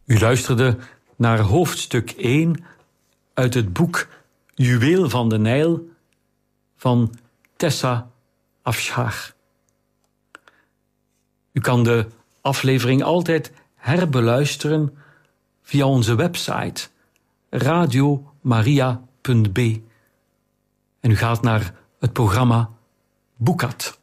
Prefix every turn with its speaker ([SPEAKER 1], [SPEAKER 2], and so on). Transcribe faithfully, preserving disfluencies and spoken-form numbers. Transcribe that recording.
[SPEAKER 1] U luisterde naar hoofdstuk één uit het boek Juweel van de Nijl van Tessa Afshar. U kan de aflevering altijd herbeluisteren via onze website radio maria punt b en u gaat naar het programma Boekat.